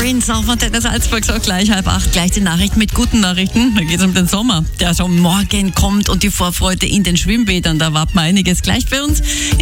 1 auf Antenne Salzburg, so gleich 7:30. Gleich die Nachrichten mit guten Nachrichten. Da geht es um den Sommer, der schon morgen kommt und die Vorfreude in den Schwimmbädern. Da warten wir einiges gleich bei uns.